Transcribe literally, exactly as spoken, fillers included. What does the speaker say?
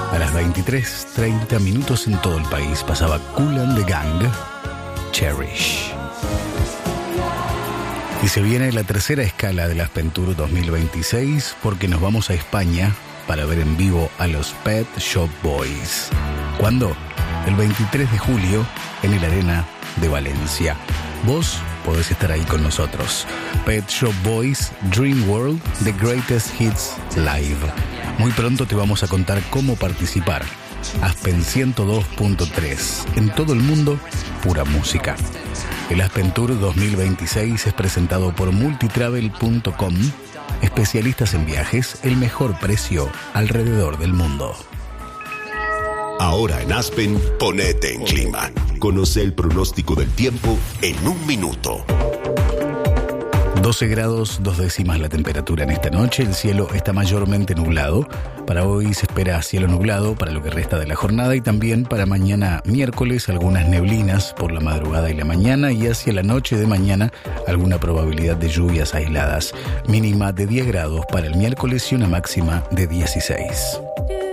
A las veintitrés treinta minutos en todo el país pasaba Kool and the Gang, Cherish. Y se viene la tercera escala del Aspen Tour dos mil veintiséis porque nos vamos a España para ver en vivo a los Pet Shop Boys. ¿Cuándo? El veintitrés de julio en el Arena de Valencia. Vos podés estar ahí con nosotros. Pet Shop Boys, Dream World, The Greatest Hits Live. Muy pronto te vamos a contar cómo participar. Aspen ciento dos punto tres. En todo el mundo, pura música. El Aspen Tour dos mil veintiséis es presentado por multitravel punto com. Especialistas en viajes, el mejor precio alrededor del mundo. Ahora en Aspen, ponete en clima. Conoce el pronóstico del tiempo en un minuto. doce grados, dos décimas la temperatura en esta noche. El cielo está mayormente nublado. Para hoy se espera cielo nublado para lo que resta de la jornada y también para mañana miércoles algunas neblinas por la madrugada y la mañana, y hacia la noche de mañana alguna probabilidad de lluvias aisladas. Mínima de diez grados para el miércoles y una máxima de dieciséis.